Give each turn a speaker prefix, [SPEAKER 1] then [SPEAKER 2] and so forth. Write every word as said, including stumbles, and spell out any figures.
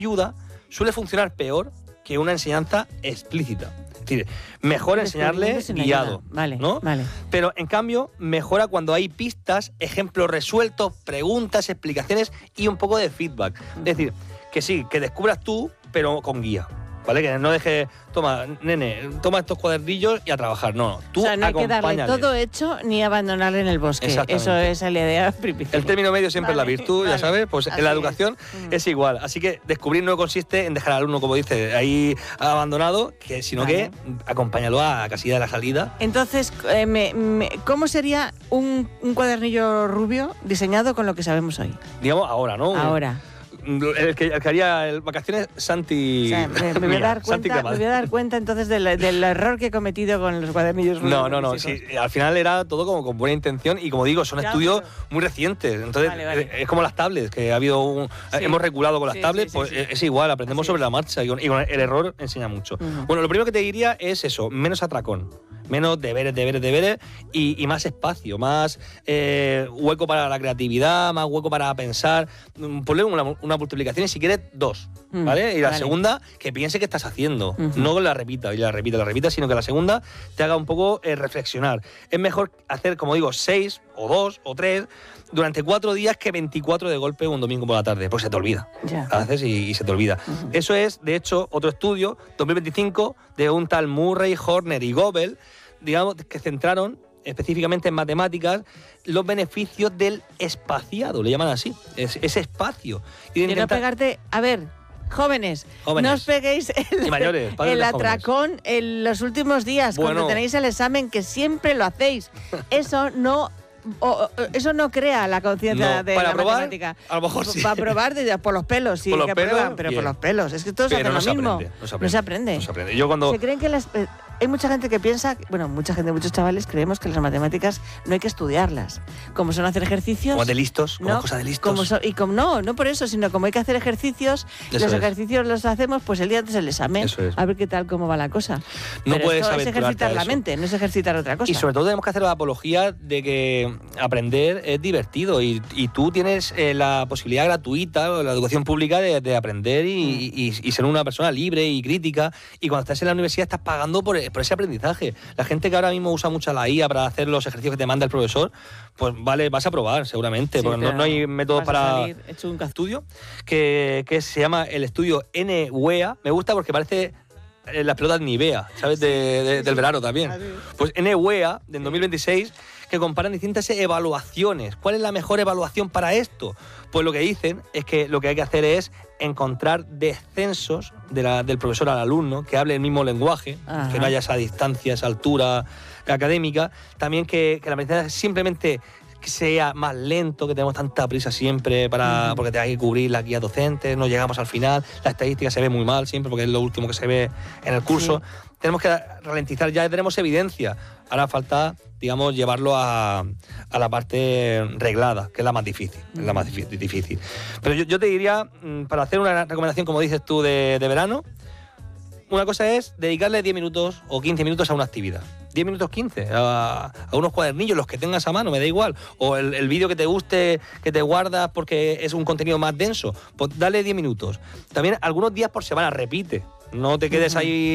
[SPEAKER 1] ayuda suele funcionar peor que una enseñanza explícita. Es decir, mejor enseñarle guiado,
[SPEAKER 2] vale,
[SPEAKER 1] ¿no?
[SPEAKER 2] Vale.
[SPEAKER 1] Pero en cambio mejora cuando hay pistas, ejemplos resueltos, preguntas, explicaciones y un poco de feedback. Es decir, que sí, que descubras tú, pero con guía. ¿Vale? Que no dejes, toma, nene, toma estos cuadernillos y a trabajar. No, no, tú
[SPEAKER 2] o sea, no hay que darle
[SPEAKER 1] acompáñale.
[SPEAKER 2] todo hecho ni abandonarle en el bosque. Eso es la idea principal.
[SPEAKER 1] El término medio siempre
[SPEAKER 2] vale,
[SPEAKER 1] es la virtud,
[SPEAKER 2] vale.
[SPEAKER 1] ya sabes, pues
[SPEAKER 2] Así
[SPEAKER 1] en la educación
[SPEAKER 2] es.
[SPEAKER 1] es igual. Así que descubrir no consiste en dejar al alumno, como dice, ahí abandonado, que, sino
[SPEAKER 2] vale.
[SPEAKER 1] que acompáñalo a la casilla de la salida.
[SPEAKER 2] Entonces, eh, me, me, ¿cómo sería un, un cuadernillo rubio diseñado con lo que sabemos hoy?
[SPEAKER 1] Digamos ahora, ¿no?
[SPEAKER 2] Ahora.
[SPEAKER 1] El que, el que haría el vacaciones, Santi.
[SPEAKER 2] O sea, me, me, voy a dar
[SPEAKER 1] Santi
[SPEAKER 2] cuenta, me voy a dar cuenta entonces del, del error que he cometido con los cuadernillos rubios.
[SPEAKER 1] No, no, no. Sí, al final era todo como con buena intención y, como digo, son
[SPEAKER 2] ya,
[SPEAKER 1] estudios
[SPEAKER 2] pero...
[SPEAKER 1] muy recientes. Entonces,
[SPEAKER 2] vale, vale.
[SPEAKER 1] es como las tablets, que ha habido un, sí. hemos reculado con las
[SPEAKER 2] sí,
[SPEAKER 1] tablets,
[SPEAKER 2] sí,
[SPEAKER 1] pues
[SPEAKER 2] sí, sí.
[SPEAKER 1] es igual, aprendemos
[SPEAKER 2] Así
[SPEAKER 1] sobre
[SPEAKER 2] es.
[SPEAKER 1] la marcha y con, y con el error enseña mucho.
[SPEAKER 2] Uh-huh.
[SPEAKER 1] Bueno, lo primero que te diría es eso, menos atracón. Menos deberes, deberes, deberes y, y más espacio, más eh, hueco para la creatividad, más hueco para pensar. Ponle una, una multiplicación y si quieres dos,
[SPEAKER 2] mm,
[SPEAKER 1] ¿vale? Y la
[SPEAKER 2] vale.
[SPEAKER 1] segunda, que piense que estás haciendo.
[SPEAKER 2] Uh-huh.
[SPEAKER 1] No la repita y la repita y la repita, sino que la segunda te haga un poco eh, reflexionar. Es mejor hacer, como digo, seis o dos o tres durante cuatro días que veinticuatro de golpe un domingo por la tarde, pues se te olvida.
[SPEAKER 2] Ya.
[SPEAKER 1] Haces y, y se te olvida.
[SPEAKER 2] Uh-huh.
[SPEAKER 1] Eso es, de hecho, otro estudio, dos mil veinticinco, de un tal Murray, Horner y Goebel, digamos, que centraron específicamente en matemáticas los beneficios del espaciado, le llaman así, es, ese espacio. Y de
[SPEAKER 2] Quiero
[SPEAKER 1] intentar...
[SPEAKER 2] pegarte, a ver, jóvenes,
[SPEAKER 1] Jóvenes.
[SPEAKER 2] no os peguéis el,
[SPEAKER 1] Y mayores, padres
[SPEAKER 2] el
[SPEAKER 1] de jóvenes.
[SPEAKER 2] atracón en los últimos días,
[SPEAKER 1] Bueno.
[SPEAKER 2] cuando tenéis el examen, que siempre lo hacéis. Eso no... O, o, eso no crea la conciencia
[SPEAKER 1] No,
[SPEAKER 2] de
[SPEAKER 1] para
[SPEAKER 2] la
[SPEAKER 1] probar,
[SPEAKER 2] matemática.
[SPEAKER 1] a lo mejor sí.
[SPEAKER 2] Para probar de- por los pelos, sí,
[SPEAKER 1] Por los
[SPEAKER 2] que
[SPEAKER 1] pelos,
[SPEAKER 2] prueban, pero
[SPEAKER 1] bien.
[SPEAKER 2] por los pelos. Es que todos
[SPEAKER 1] Pero
[SPEAKER 2] hacen
[SPEAKER 1] no
[SPEAKER 2] lo
[SPEAKER 1] se
[SPEAKER 2] mismo.
[SPEAKER 1] aprende, no se
[SPEAKER 2] No se
[SPEAKER 1] aprende.
[SPEAKER 2] aprende.
[SPEAKER 1] No se aprende. Yo cuando...
[SPEAKER 2] Se creen que las... eh, hay mucha gente que piensa, bueno, mucha gente, muchos chavales creemos que las matemáticas no hay que estudiarlas. Como son hacer ejercicios...
[SPEAKER 1] Como de listos, como
[SPEAKER 2] ¿no?
[SPEAKER 1] cosa de listos.
[SPEAKER 2] Como so- y como no, no por eso, sino como hay que hacer ejercicios,
[SPEAKER 1] Eso
[SPEAKER 2] los
[SPEAKER 1] es.
[SPEAKER 2] ejercicios los hacemos pues el día antes del examen,
[SPEAKER 1] Eso es.
[SPEAKER 2] a ver qué tal, cómo va la cosa.
[SPEAKER 1] No
[SPEAKER 2] Pero
[SPEAKER 1] puedes
[SPEAKER 2] esto es
[SPEAKER 1] aventurarte
[SPEAKER 2] ejercitar
[SPEAKER 1] a
[SPEAKER 2] la
[SPEAKER 1] eso.
[SPEAKER 2] mente, no es ejercitar otra cosa.
[SPEAKER 1] Y sobre todo tenemos que hacer la apología de que aprender es divertido y, y tú tienes eh, la posibilidad gratuita, la educación pública, de, de aprender y,
[SPEAKER 2] Mm.
[SPEAKER 1] y, y ser una persona libre y crítica. Y cuando estás en la universidad estás pagando por, por ese aprendizaje. La gente que ahora mismo usa mucho la I A para hacer los ejercicios que te manda el profesor, pues vale, vas a probar seguramente,
[SPEAKER 2] Sí,
[SPEAKER 1] porque no,
[SPEAKER 2] pero
[SPEAKER 1] no hay métodos
[SPEAKER 2] vas a
[SPEAKER 1] para...
[SPEAKER 2] salir hecho un caz-
[SPEAKER 1] estudio que, que se llama el estudio N W E A. Me gusta porque parece eh, las pelotas Nivea, ¿sabes? De, de, del verano también. Pues N W E A, del dos mil veintiséis, que comparan distintas evaluaciones. ¿Cuál es la mejor evaluación para esto? Pues lo que dicen es que lo que hay que hacer es encontrar descensos de la, del profesor al alumno, que hable el mismo lenguaje,
[SPEAKER 2] Ajá.
[SPEAKER 1] que no haya esa distancia, esa altura académica. También que, que la aprendizaje simplemente que sea más lento, que tenemos tanta prisa siempre para
[SPEAKER 2] Uh-huh.
[SPEAKER 1] porque te hay que cubrir las guías docentes, no llegamos al final, la estadística se ve muy mal siempre porque es lo último que se ve en el curso. Sí. Tenemos que ralentizar, ya tenemos evidencia. Ahora falta, digamos, llevarlo a, a la parte reglada, que es la más difícil, es la más difícil. Pero yo, yo te diría, para hacer una recomendación, como dices tú, de, de verano, una cosa es dedicarle diez minutos o quince minutos a una actividad. diez minutos, quince, a, a unos cuadernillos, los que tengas a mano, me da igual. O el, el vídeo que te guste, que te guardas porque es un contenido más denso, pues dale diez minutos. También algunos días por semana, repite. No te quedes ahí